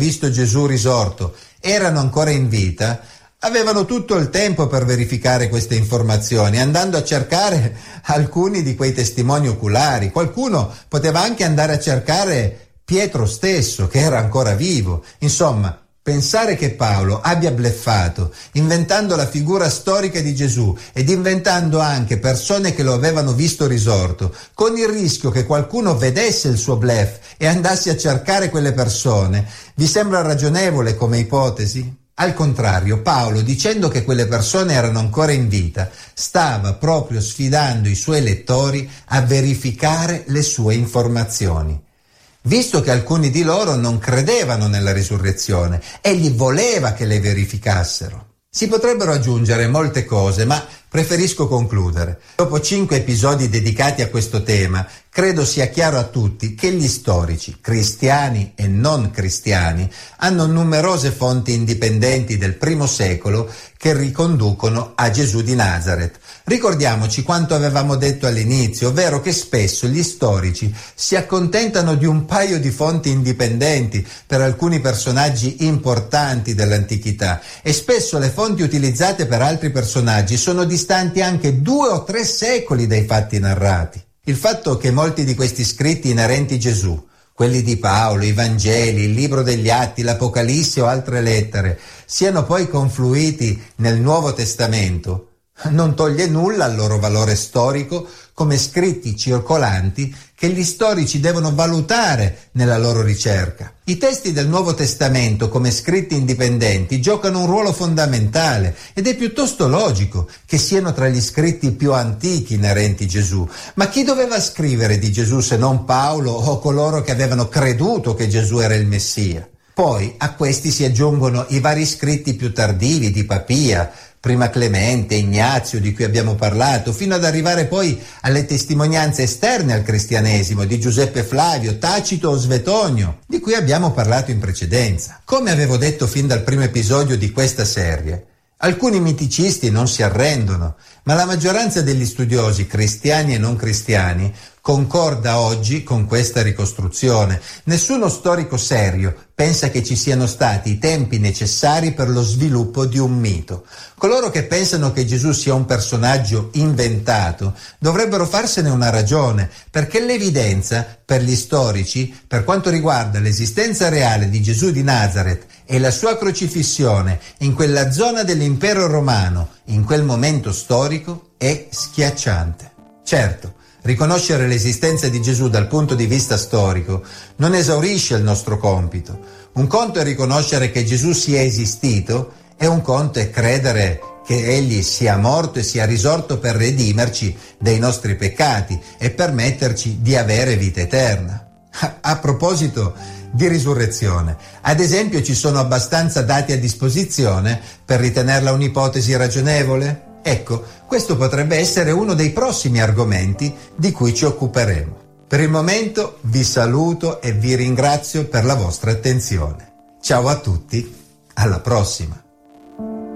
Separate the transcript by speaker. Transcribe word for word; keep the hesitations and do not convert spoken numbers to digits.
Speaker 1: visto Gesù risorto erano ancora in vita, avevano tutto il tempo per verificare queste informazioni, andando a cercare alcuni di quei testimoni oculari. Qualcuno poteva anche andare a cercare Pietro stesso, che era ancora vivo. Insomma, pensare che Paolo abbia bleffato, inventando la figura storica di Gesù ed inventando anche persone che lo avevano visto risorto, con il rischio che qualcuno vedesse il suo bluff e andasse a cercare quelle persone, vi sembra ragionevole come ipotesi? Al contrario, Paolo, dicendo che quelle persone erano ancora in vita, stava proprio sfidando i suoi lettori a verificare le sue informazioni. Visto che alcuni di loro non credevano nella risurrezione, egli voleva che le verificassero. Si potrebbero aggiungere molte cose, ma preferisco concludere. Dopo cinque episodi dedicati a questo tema, credo sia chiaro a tutti che gli storici, cristiani e non cristiani, hanno numerose fonti indipendenti del primo secolo che riconducono a Gesù di Nazaret. Ricordiamoci quanto avevamo detto all'inizio, ovvero che spesso gli storici si accontentano di un paio di fonti indipendenti per alcuni personaggi importanti dell'antichità e spesso le fonti utilizzate per altri personaggi sono distanti anche due o tre secoli dai fatti narrati. Il fatto che molti di questi scritti inerenti a Gesù, quelli di Paolo, i Vangeli, il libro degli Atti, l'Apocalisse o altre lettere, siano poi confluiti nel Nuovo Testamento, non toglie nulla al loro valore storico come scritti circolanti che gli storici devono valutare nella loro ricerca. I testi del Nuovo Testamento come scritti indipendenti giocano un ruolo fondamentale ed è piuttosto logico che siano tra gli scritti più antichi inerenti a Gesù. Ma chi doveva scrivere di Gesù se non Paolo o coloro che avevano creduto che Gesù era il Messia? Poi a questi si aggiungono i vari scritti più tardivi di Papia, prima Clemente, Ignazio, di cui abbiamo parlato, fino ad arrivare poi alle testimonianze esterne al cristianesimo di Giuseppe Flavio, Tacito o Svetonio, di cui abbiamo parlato in precedenza. Come avevo detto fin dal primo episodio di questa serie, alcuni miticisti non si arrendono, ma la maggioranza degli studiosi, cristiani e non cristiani, concorda oggi con questa ricostruzione. Nessuno storico serio pensa che ci siano stati i tempi necessari per lo sviluppo di un mito. Coloro che pensano che Gesù sia un personaggio inventato dovrebbero farsene una ragione, perché l'evidenza per gli storici, per quanto riguarda l'esistenza reale di Gesù di Nazaret e la sua crocifissione in quella zona dell'impero romano, in quel momento storico, è schiacciante. Certo, riconoscere l'esistenza di Gesù dal punto di vista storico non esaurisce il nostro compito. Un conto è riconoscere che Gesù sia esistito e un conto è credere che egli sia morto e sia risorto per redimerci dai nostri peccati e permetterci di avere vita eterna. A, a proposito di risurrezione, ad esempio, ci sono abbastanza dati a disposizione per ritenerla un'ipotesi ragionevole? Ecco, questo potrebbe essere uno dei prossimi argomenti di cui ci occuperemo. Per il momento vi saluto e vi ringrazio per la vostra attenzione. Ciao a tutti, alla prossima!